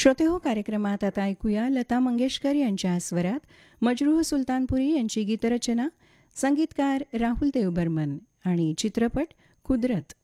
श्रोते हो, कार्यक्रमात आता ऐकूया लता मंगेशकर यांच्या स्वरात मजरूह सुलतानपुरी यांची गीतरचना, संगीतकार राहुल देव बर्मन आणि चित्रपट कुदरत.